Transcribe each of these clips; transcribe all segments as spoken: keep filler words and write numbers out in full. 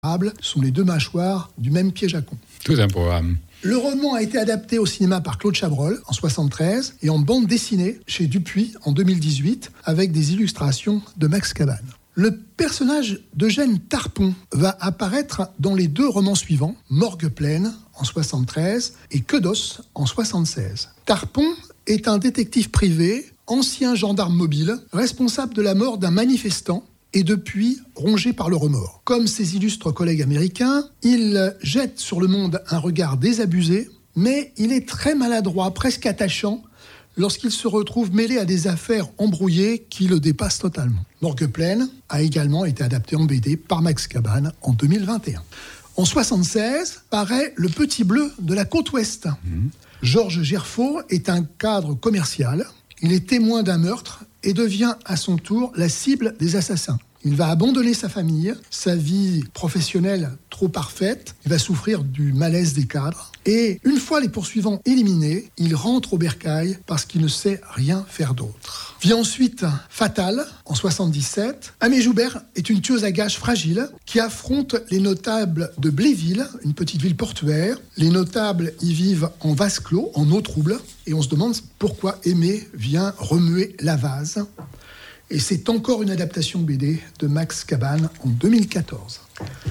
sont les deux mâchoires du même piège à con. Tout un programme. Le roman a été adapté au cinéma par Claude Chabrol en soixante-treize et en bande dessinée chez Dupuis en deux mille dix-huit avec des illustrations de Max Cabane. Le personnage d'Eugène Tarpon va apparaître dans les deux romans suivants, Morgue pleine en soixante-treize et Que d'os en soixante-seize. Tarpon est un détective privé, ancien gendarme mobile, responsable de la mort d'un manifestant et depuis rongé par le remords. Comme ses illustres collègues américains, il jette sur le monde un regard désabusé, mais il est très maladroit, presque attachant, lorsqu'il se retrouve mêlé à des affaires embrouillées qui le dépassent totalement. Morgue pleine a également été adapté en B D par Max Cabane en deux mille vingt et un. En soixante-seize, paraît Le Petit Bleu de la côte ouest. Mmh. Georges Gerfaut est un cadre commercial. Il est témoin d'un meurtre et devient à son tour la cible des assassins. Il va abandonner sa famille, sa vie professionnelle trop parfaite, il va souffrir du malaise des cadres. Et une fois les poursuivants éliminés, il rentre au bercail parce qu'il ne sait rien faire d'autre. Vient ensuite Fatal, en soixante-dix-sept. Aimée Joubert est une tueuse à gages fragile qui affronte les notables de Bléville, une petite ville portuaire. Les notables y vivent en vase clos, en eau trouble. Et on se demande pourquoi Aimée vient remuer la vase. Et c'est encore une adaptation B D de Max Cabane en deux mille quatorze.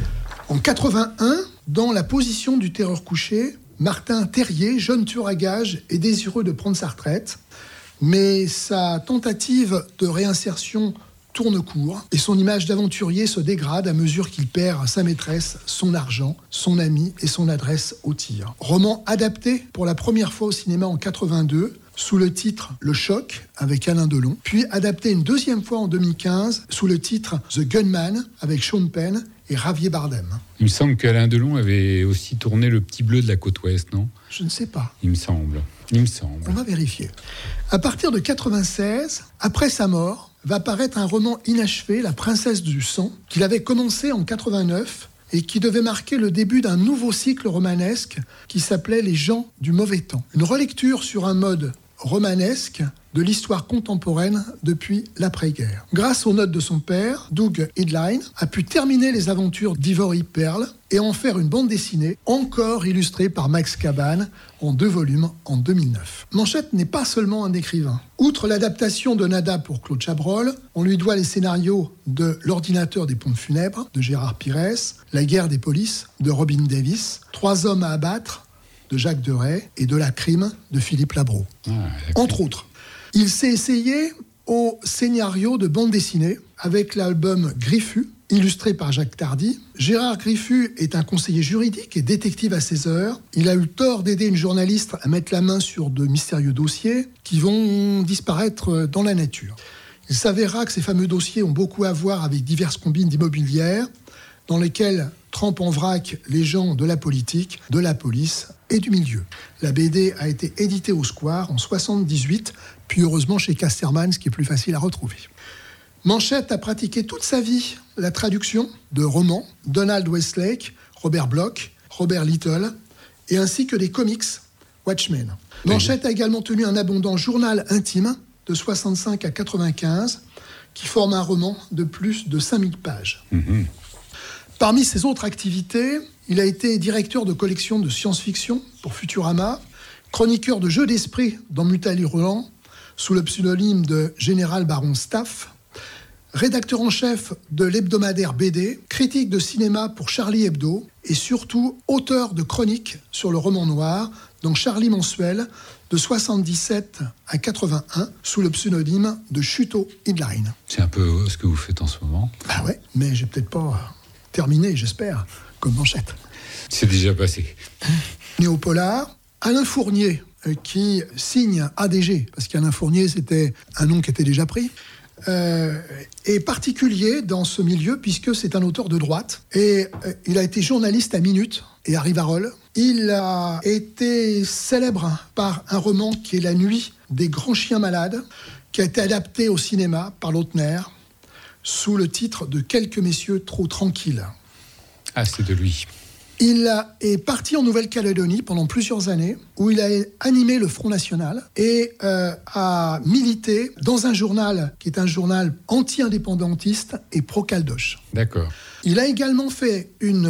En quatre-vingt-un, dans La position du terreur couché, Martin Terrier, jeune tueur à gages, est désireux de prendre sa retraite, mais sa tentative de réinsertion tourne court et son image d'aventurier se dégrade à mesure qu'il perd sa maîtresse, son argent, son ami et son adresse au tir. Roman adapté pour la première fois au cinéma en quatre-vingt-deux, sous le titre Le Choc, avec Alain Delon, puis adapté une deuxième fois en deux mille quinze, sous le titre The Gunman, avec Sean Penn et Javier Bardem. Il me semble qu'Alain Delon avait aussi tourné Le Petit Bleu de la côte ouest, non ? Je ne sais pas. Il me semble. Il me semble. On va vérifier. À partir de quatre-vingt-seize, après sa mort, va paraître un roman inachevé, La Princesse du Sang, qu'il avait commencé en quatre-vingt-neuf et qui devait marquer le début d'un nouveau cycle romanesque qui s'appelait Les gens du mauvais temps. Une relecture sur un mode romanesque de l'histoire contemporaine depuis l'après-guerre. Grâce aux notes de son père, Doug Hidline a pu terminer les aventures d'Ivory Pearl et en faire une bande dessinée, encore illustrée par Max Cabane en deux volumes en deux mille neuf. Manchette n'est pas seulement un écrivain. Outre l'adaptation de Nada pour Claude Chabrol, on lui doit les scénarios de L'ordinateur des pompes funèbres de Gérard Pires, La guerre des polices de Robin Davis, Trois hommes à abattre de Jacques Deray et De la crime de Philippe Labro. Ah, entre autres. Il s'est essayé au scénario de bande dessinée avec l'album Griffu, illustré par Jacques Tardy. Gérard Griffu est un conseiller juridique et détective à seize heures. Il a eu le tort d'aider une journaliste à mettre la main sur de mystérieux dossiers qui vont disparaître dans la nature. Il s'avérera que ces fameux dossiers ont beaucoup à voir avec diverses combines d'immobilières dans lesquelles trempent en vrac les gens de la politique, de la police et du milieu. La B D a été éditée au Square en soixante-dix-huit, puis heureusement chez Casterman, ce qui est plus facile à retrouver. Manchette a pratiqué toute sa vie la traduction de romans, Donald Westlake, Robert Bloch, Robert Little, et ainsi que des comics, Watchmen. Manchette a également tenu un abondant journal intime de soixante-cinq à quatre-vingt-quinze, qui forme un roman de plus de cinq mille pages. Mmh. Parmi ses autres activités, il a été directeur de collection de science-fiction pour Futurama, chroniqueur de jeux d'esprit dans Mutal Hurlant, sous le pseudonyme de Général Baron Staff, rédacteur en chef de l'hebdomadaire B D, critique de cinéma pour Charlie Hebdo et surtout auteur de chroniques sur le roman noir dans Charlie Mensuel de soixante-dix-sept à quatre-vingt-un sous le pseudonyme de Chuto Hidline. C'est un peu ce que vous faites en ce moment. Bah ouais, mais j'ai peut-être pas terminé, j'espère, comme Manchette. C'est déjà passé. Néopolar, Alain Fournier, qui signe A D G, parce qu'Alain Fournier, c'était un nom qui était déjà pris, euh, est particulier dans ce milieu, puisque c'est un auteur de droite. Et euh, il a été journaliste à Minute et à Rivarol. Il a été célèbre par un roman qui est La nuit des grands chiens malades, qui a été adapté au cinéma par Lautner, sous le titre de Quelques messieurs trop tranquilles. Ah, c'est de lui. Il a, est parti en Nouvelle-Calédonie pendant plusieurs années, où il a animé le Front National et euh, a milité dans un journal qui est un journal anti-indépendantiste et pro-Caldoche. D'accord. Il a également fait une